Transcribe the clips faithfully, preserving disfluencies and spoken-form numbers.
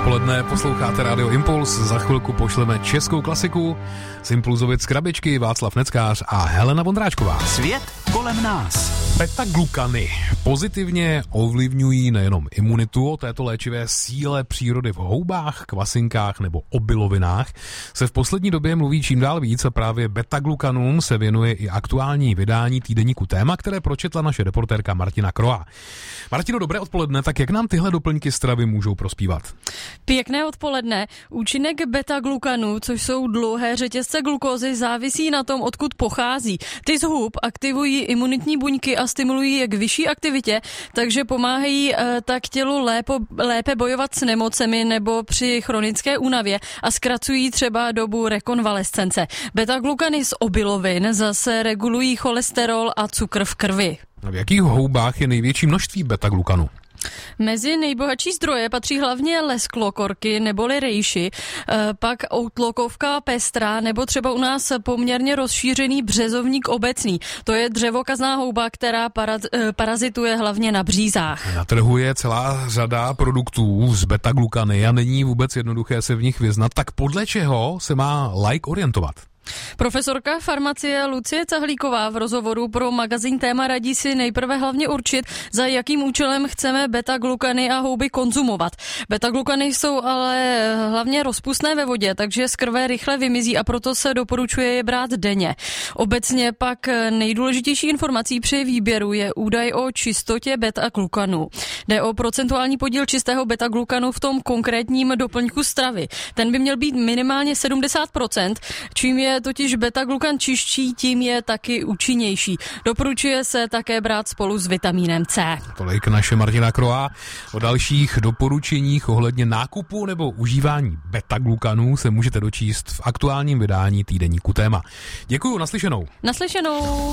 odpoledne, posloucháte Radio Impuls, za chvilku pošleme českou klasiku z Impulzovic krabičky Václav Neckář a Helena Vondráčková. Svět kolem nás. Beta-glukany pozitivně ovlivňují nejenom imunitu. O této léčivé síle přírody v houbách, kvasinkách nebo obilovinách se v poslední době mluví čím dál víc a právě beta-glukanům se věnuje i aktuální vydání týdeníku Téma, které pročetla naše reportérka Martina Kroa. Martino, dobré odpoledne, tak jak nám tyhle doplňky stravy můžou prospívat? Pěkné odpoledne. Účinek beta-glukanů, což jsou dlouhé řetězce glukózy, závisí na tom, odkud pochází. Ty z hub aktivují imunitní buňky a stimulují je k vyšší aktivitě, takže pomáhají e, tak tělu lépo, lépe bojovat s nemocemi nebo při chronické únavě a zkracují třeba dobu rekonvalescence. Beta-glukany z obilovin zase regulují cholesterol a cukr v krvi. A v jakých houbách je největší množství beta-glukanů? Mezi nejbohatší zdroje patří hlavně lesklokorky neboli rejši, pak outlokovka pestrá nebo třeba u nás poměrně rozšířený březovník obecný. To je dřevokazná houba, která para, parazituje hlavně na břízách. Na trhu je celá řada produktů z beta-glukany a není vůbec jednoduché se v nich vyznat. Tak podle čeho se má laik orientovat? Profesorka farmacie Lucie Cahlíková v rozhovoru pro magazín Téma radí si nejprve hlavně určit, za jakým účelem chceme beta-glukany a houby konzumovat. Beta-glukany jsou ale hlavně rozpustné ve vodě, takže z krve rychle vymizí a proto se doporučuje je brát denně. Obecně pak nejdůležitější informací při výběru je údaj o čistotě beta-glukanů. Jde o procentuální podíl čistého beta-glukanu v tom konkrétním doplňku stravy. Ten by měl být minimálně sedmdesát procent, čím je totiž beta-glukan čistší, tím je taky účinnější. Doporučuje se také brát spolu s vitamínem C. Tolik naše Martina Kroa. O dalších doporučeních ohledně nákupu nebo užívání beta-glukanů se můžete dočíst v aktuálním vydání týdeníku Téma. Děkuju, naslyšenou. Naslyšenou.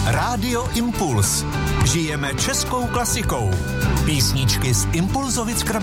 Rádio Impuls. Žijeme českou klasikou. Písničky z Impulzovic krabičky.